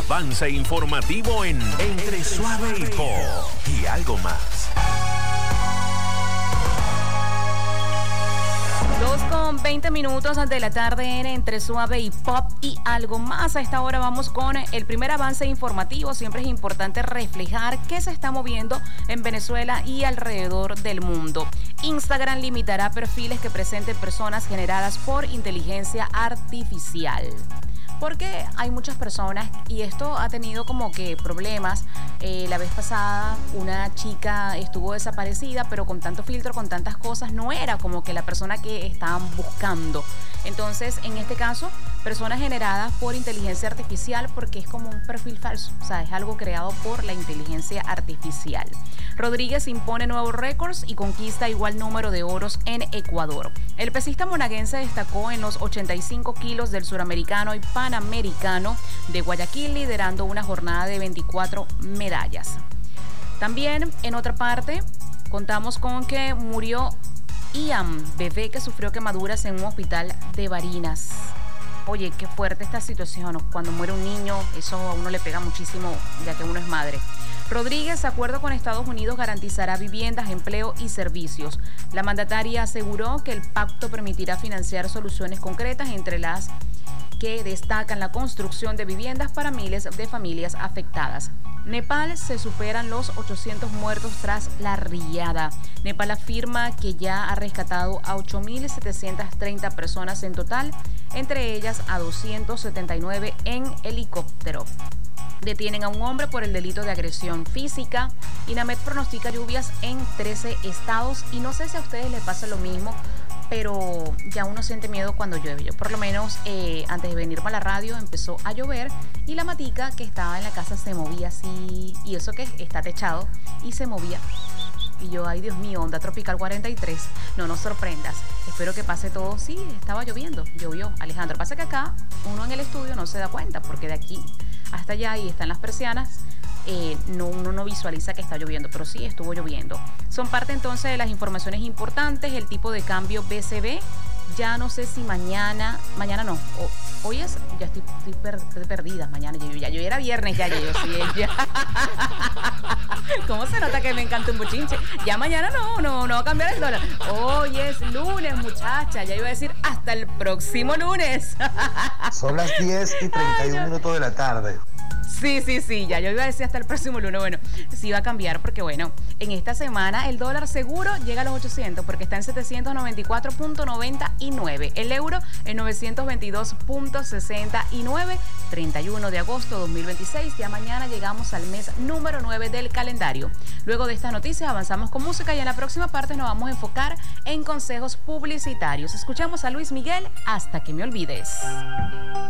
avance informativo en Entre Suave y Pop y algo más. 2:20 de la tarde en Entre Suave y Pop y algo más. A esta hora vamos con el primer avance informativo. Siempre es importante reflejar qué se está moviendo en Venezuela y alrededor del mundo. Instagram limitará perfiles que presenten personas generadas por inteligencia artificial. Porque hay muchas personas y esto ha tenido como que problemas. La vez pasada una chica estuvo desaparecida, pero con tanto filtro, con tantas cosas, no era como que la persona que estaban buscando. Entonces, en este caso, personas generadas por inteligencia artificial, porque es como un perfil falso, o sea, es algo creado por la inteligencia artificial. Rodríguez impone nuevos récords y conquista igual número de oros en Ecuador. El pesista monaguense destacó en los 85 kilos del suramericano y panamericano de Guayaquil, liderando una jornada de 24 medallas. También, en otra parte, contamos con que murió Ian, bebé que sufrió quemaduras en un hospital de Barinas. Oye, qué fuerte esta situación. Cuando muere un niño, eso a uno le pega muchísimo, ya que uno es madre. Rodríguez, acuerdo con Estados Unidos, garantizará viviendas, empleo y servicios. La mandataria aseguró que el pacto permitirá financiar soluciones concretas, entre las que destacan la construcción de viviendas para miles de familias afectadas. Nepal se superan los 800 muertos tras la riada. Nepal afirma que ya ha rescatado a 8.730 personas en total, entre ellas a 279 en helicóptero. Detienen a un hombre por el delito de agresión física. INAMED pronostica lluvias en 13 estados y no sé si a ustedes les pasa lo mismo, pero ya uno siente miedo cuando llueve. Yo por lo menos antes de venirme a la radio empezó a llover y la matica que estaba en la casa se movía así, y eso que está techado, y se movía. Y yo, ay Dios mío, onda tropical 43, no nos sorprendas. Espero que pase todo. Sí, estaba lloviendo, llovió, Alejandro. Pasa que acá uno en el estudio no se da cuenta, porque de aquí hasta allá y están las persianas, uno no visualiza que está lloviendo, pero sí estuvo lloviendo. Son parte entonces de las informaciones importantes. El tipo de cambio BCB, ya no sé si mañana no, hoy es, ya estoy perdida, mañana, yo era viernes, ya sí, ya. ¿Cómo se nota que me encanta un bochinche? Ya mañana no va a cambiar el dólar. Hoy es lunes, muchacha, ya iba a decir hasta el próximo lunes. Son las 10:31 de la tarde. Sí, ya yo iba a decir hasta el próximo lunes. Bueno, sí va a cambiar porque, bueno, en esta semana el dólar seguro llega a los 800 porque está en 794.99. El euro en 922.69. 31 de agosto 2026. Ya mañana llegamos al mes número 9 del calendario. Luego de estas noticias avanzamos con música y en la próxima parte nos vamos a enfocar en consejos publicitarios. Escuchamos a Luis Miguel, Hasta que me olvides.